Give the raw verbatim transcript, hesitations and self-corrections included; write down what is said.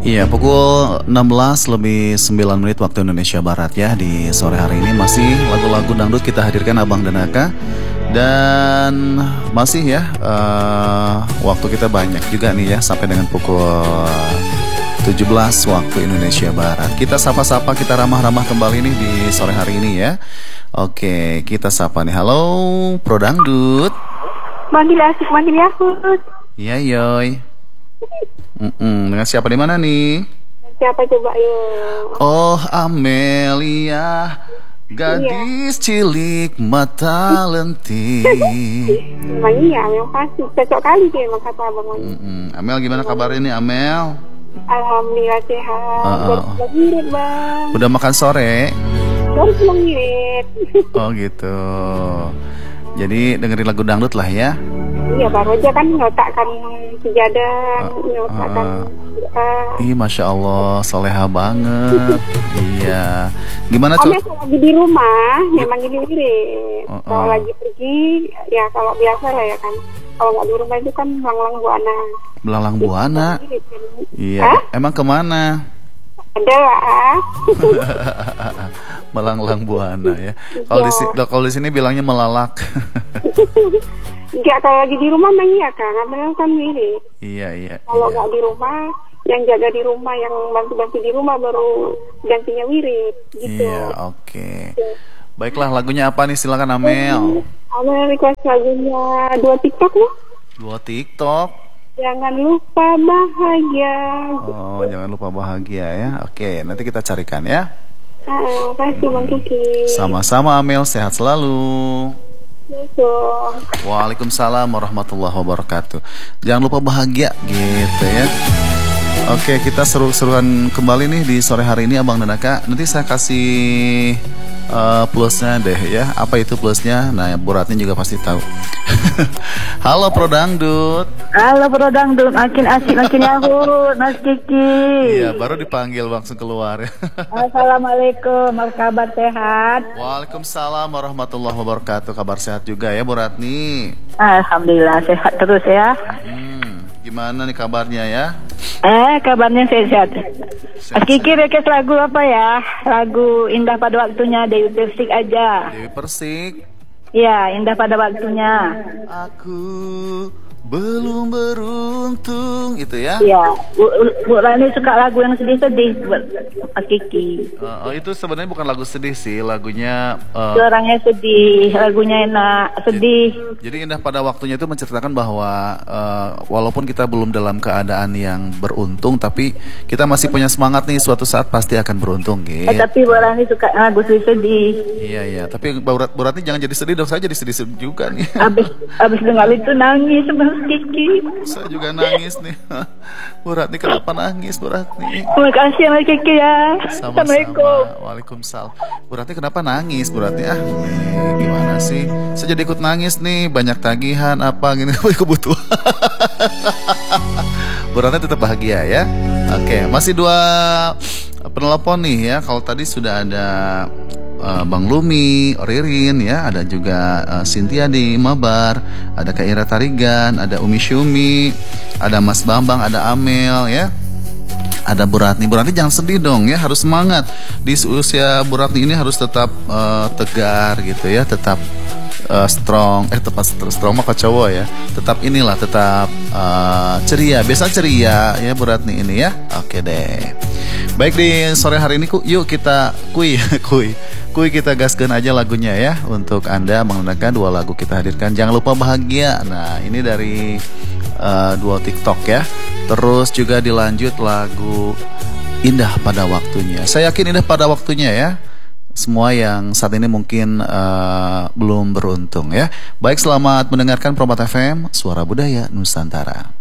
Iya, pukul enam belas lebih sembilan menit waktu Indonesia Barat ya. Di sore hari ini masih lagu-lagu dangdut kita hadirkan Abang dan Aka. Dan masih ya, uh, waktu kita banyak juga nih ya, sampai dengan pukul tujuh belas waktu Indonesia Barat. Kita sapa-sapa, kita ramah-ramah kembali nih di sore hari ini ya. Oke, kita sapa nih. Halo, Pro Dangdut. Manggil asik, manggil Yakut. Iya, yoy. Mm-mm. Dengan siapa di mana nih? Siapa coba yuk? Oh, Amelia, gadis iya. Cilik mata lentik. Memang iya, memang pasti cocok kali dia emang kata abang. Mm-mm. Amel, gimana kabarnya nih Amel? Alhamdulillah sehat. Uh, uh. Udah ngirit bang. Udah makan sore? Baru pulang ngirit. Oh gitu. Jadi dengerin lagu dangdut lah ya. Iya, baru aja kan ngeletakkan sejadah, uh, ngeletakkan uh, Ih, Masya Allah, soleha banget. Iya. Gimana tuh? Kalau lagi di rumah, memang ini ngirit. Uh, uh. Kalau lagi pergi, ya kalau biasa lah ya kan. Kalau nggak di rumah itu kan melanglang buana. Melanglang buana? Iya. Hah? Emang kemana? Ada lah. Melanglang buana ya. Kalau di kalau di sini bilangnya melalak. Enggak, kalau lagi di rumah mah iya kan, namanya kan mirip. Iya iya. Kalau nggak iya. di rumah, yang jaga di rumah, yang bantu-bantu di rumah baru gantinya wirid gitu. Iya, oke. Okay. Baiklah, lagunya apa nih? Silakan Amel. Amel request lagunya dua TikTok loh. Dua TikTok. Jangan lupa bahagia. Oh, jangan lupa bahagia ya. Oke, nanti kita carikan ya. Ah, kasih Bang Kiki. Sama-sama Amel, sehat selalu. Assalamualaikum. Waalaikumsalam warahmatullahi wabarakatuh. Jangan lupa bahagia gitu ya. Oke, kita seru-seruan kembali nih di sore hari ini Abang dan Aka. Nanti saya kasih uh, plusnya deh ya. Apa itu plusnya? Nah, Bu Ratni juga pasti tahu. Halo Pro Dangdut. Halo Pro Dangdut, makin asik makin yahut, Mas Kiki. Iya, baru dipanggil langsung keluar ya. Assalamualaikum, apa kabar, sehat? Waalaikumsalam warahmatullahi wabarakatuh. Kabar sehat juga ya Bu Ratni. Alhamdulillah sehat terus ya. Hmm, gimana nih kabarnya ya? Eh, kabarnya sehat. Mas Kiki request lagu apa ya? Lagu Indah Pada Waktunya, Dewi Persik aja. Dewi Persik. Iya, Indah Pada Waktunya. Aku belum beruntung, itu ya? Iya, Bu, Bu Rani suka lagu yang sedih-sedih buat Mas Kiki. Uh, oh, itu sebenarnya bukan lagu sedih sih, lagunya. Uh, Orangnya sedih, lagunya enak, sedih. Jadi, jadi Indah Pada Waktunya itu menceritakan bahwa uh, walaupun kita belum dalam keadaan yang beruntung, tapi kita masih punya semangat nih, suatu saat pasti akan beruntung, gitu. Eh, tapi Bu Rani suka lagu sedih-sedih. Iya iya, tapi Bu Rani jangan jadi sedih dong, saya jadi sedih juga nih. Abis abis dengar itu nangis Mas Kiki. Saya juga nangis nih. Bu Ratni kenapa nangis Bu Ratni? Terima kasih Mas Kiki ya. Sama-sama. Assalamualaikum. Waalaikumsalam. Bu Ratni kenapa nangis Bu Ratni? Ah, eh, gimana sih? Saya jadi ikut nangis nih, banyak tagihan apa gini kebutuhan. Bu Ratni tetap bahagia ya. Oke, masih dua penelpon nih ya. Kalau tadi sudah ada Uh, Bang Lumi, Ririn ya, ada juga uh, Cynthia di Mabar, ada Kak Ira Tarigan, ada Umi Syumi, ada Mas Bambang, ada Amel ya, ada Bu Ratni. Bu Ratni jangan sedih dong ya, harus semangat. Di usia Bu Ratni ini harus tetap uh, tegar gitu ya, tetap uh, strong, eh tepat strong mah cowok ya, tetap inilah, tetap uh, ceria, biasa ceria ya Bu Ratni ini ya. Oke deh. Baik, di sore hari ini yuk kita kui kui kui kita gaskan aja lagunya ya untuk Anda mengenalkan dua lagu kita hadirkan. Jangan lupa bahagia. Nah, ini dari uh, dua TikTok ya. Terus juga dilanjut lagu Indah Pada Waktunya. Saya yakin indah pada waktunya ya. Semua yang saat ini mungkin uh, belum beruntung ya. Baik, selamat mendengarkan Promot F M, Suara Budaya Nusantara.